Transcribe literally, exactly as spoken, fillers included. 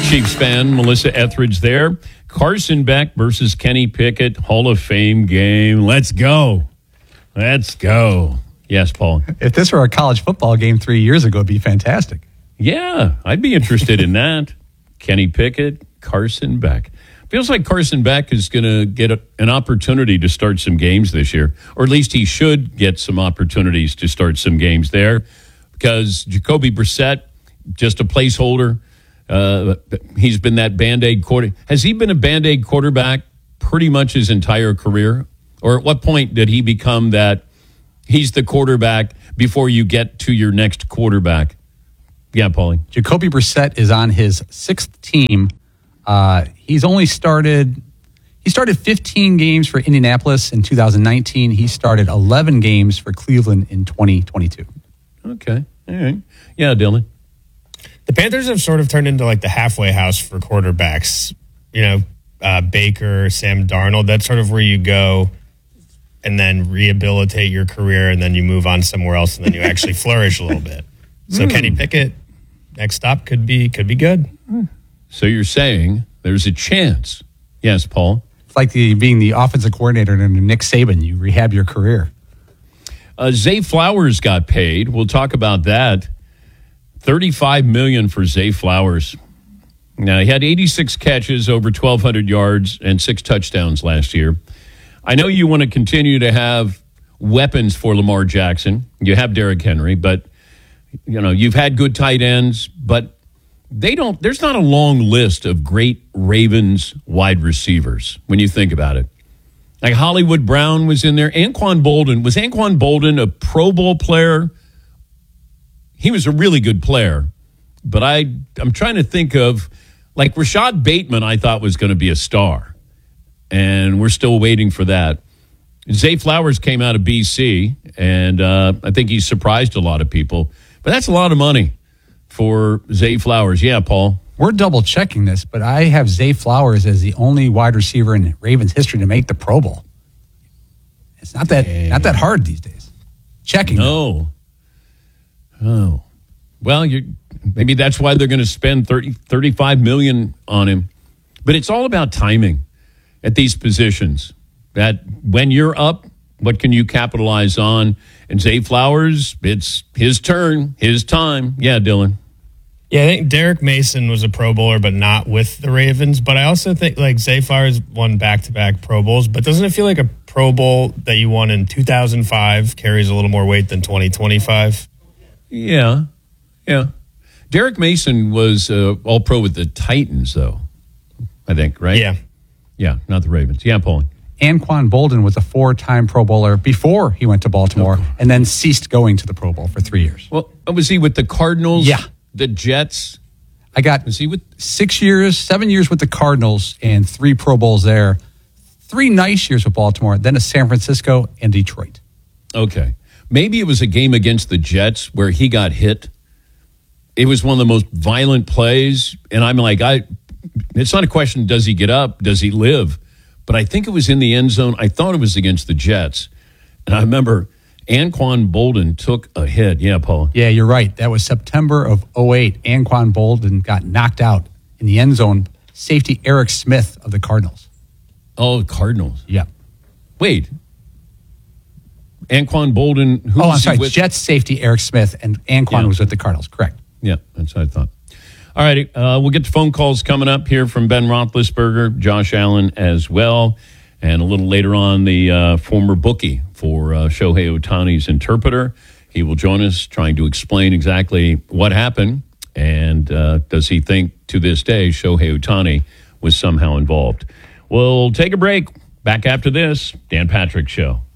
Chiefs fan Melissa Etheridge there. Carson Beck versus Kenny Pickett, Hall of Fame game. Let's go. Let's go. Yes, Paul. If this were a college football game three years ago, it'd be fantastic. Yeah, I'd be interested in that. Kenny Pickett, Carson Beck. Feels like Carson Beck is going to get a, an opportunity to start some games this year, or at least he should get some opportunities to start some games there, because Jacoby Brissett, just a placeholder. Uh, he's been that Band-Aid quarter. Has he been a Band-Aid quarterback pretty much his entire career? Or at what point did he become that he's the quarterback before you get to your next quarterback? Yeah, Paulie. Jacoby Brissett is on his sixth team. Uh, he's only started, he started fifteen games for Indianapolis in two thousand nineteen. He started eleven games for Cleveland in twenty twenty-two. Okay. All right. Yeah, Dylan. The Panthers have sort of turned into like the halfway house for quarterbacks. You know, uh, Baker, Sam Darnold, that's sort of where you go and then rehabilitate your career, and then you move on somewhere else, and then you actually flourish a little bit. So mm. Kenny Pickett, next stop could be could be good. So you're saying there's a chance. Yes, Paul? It's like the, being the offensive coordinator under Nick Saban. You rehab your career. Uh, Zay Flowers got paid. We'll talk about that. thirty-five million dollars for Zay Flowers. Now, he had eighty-six catches, over twelve hundred yards, and six touchdowns last year. I know you want to continue to have weapons for Lamar Jackson. You have Derrick Henry, but you know, you've had good tight ends, but they don't, there's not a long list of great Ravens wide receivers when you think about it. Like Hollywood Brown was in there. Anquan Bolden. Was Anquan Bolden a Pro Bowl player? He was a really good player. But I, I'm trying to think of, like Rashad Bateman, I thought was going to be a star. And we're still waiting for that. Zay Flowers came out of B C, and uh, I think he surprised a lot of people. But that's a lot of money for Zay Flowers. Yeah, Paul? We're double checking this, but I have Zay Flowers as the only wide receiver in Ravens history to make the Pro Bowl. It's not that Dang. not that hard these days. Checking. No. Oh. Well, you maybe that's why they're going to spend thirty, thirty-five million dollars on him. But it's all about timing at these positions. That when you're up, what can you capitalize on? And Zay Flowers, it's his turn, his time. Yeah, Dylan. Yeah, I think Derek Mason was a Pro Bowler, but not with the Ravens. But I also think like Zay Flowers won back-to-back Pro Bowls. But doesn't it feel like a Pro Bowl that you won in two thousand five carries a little more weight than twenty twenty-five? Yeah, yeah. Derek Mason was uh, all-pro with the Titans, though, I think, right? Yeah. Yeah, not the Ravens. Yeah, Paul. Anquan Bolden was a four-time Pro Bowler before he went to Baltimore oh. and then ceased going to the Pro Bowl for three years. Well, was he with the Cardinals? Yeah. The Jets? I got was he with six years, seven years with the Cardinals and three Pro Bowls there. Three nice years with Baltimore, then a San Francisco and Detroit. Okay. Maybe it was a game against the Jets where he got hit. It was one of the most violent plays. And I'm like, I. it's not a question, does he get up? Does he live? But I think it was in the end zone. I thought it was against the Jets. And I remember Anquan Bolden took a hit. Yeah, Paul. Yeah, you're right. That was September of oh eight. Anquan Bolden got knocked out in the end zone. Safety Eric Smith of the Cardinals. Oh, Cardinals. Yeah. Wait. Anquan Bolden. Who oh, was I'm sorry. With? Jets safety Eric Smith, and Anquan yeah. was with the Cardinals. Correct. Yeah, that's what I thought. All right, uh, we'll get to phone calls coming up here from Ben Roethlisberger, Josh Allen as well, and a little later on, the uh, former bookie for uh, Shohei Ohtani's interpreter. He will join us trying to explain exactly what happened, and uh, does he think to this day Shohei Ohtani was somehow involved. We'll take a break. Back after this, Dan Patrick Show.